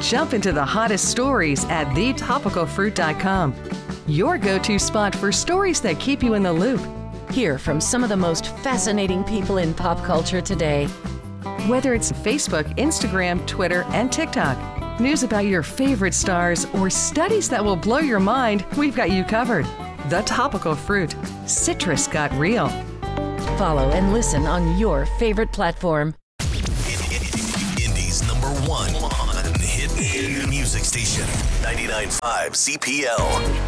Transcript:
Jump into the hottest stories at thetopicalfruit.com. Your go-to spot for stories that keep you in the loop. Hear from some of the most fascinating people in pop culture today. Whether it's Facebook, Instagram, Twitter, and TikTok, news about your favorite stars, or studies that will blow your mind, we've got you covered. The Topical Fruit. Citrus got real. Follow and listen on your favorite platform. Indy's #1 hit music station, 99.5 CPL.